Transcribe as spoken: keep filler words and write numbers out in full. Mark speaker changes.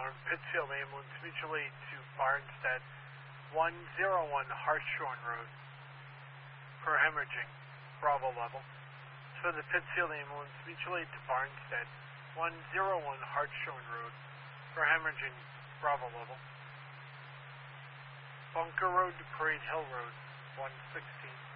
Speaker 1: alarm, Pittsfield ambulance, mutual aid to Barnstead, one zero one Hartshorn Road for hemorrhaging, Bravo level. For the Pittsfield ambulance, mutual aid to Barnstead, one zero one Hartshorn Road for hemorrhaging, Bravo level. Bunker Road to Parade Hill Road, one sixteen.